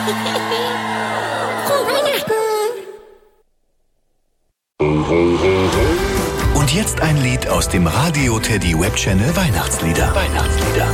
Frohe Weihnachten! Und jetzt ein Lied aus dem Radio Teddy Webchannel Weihnachtslieder.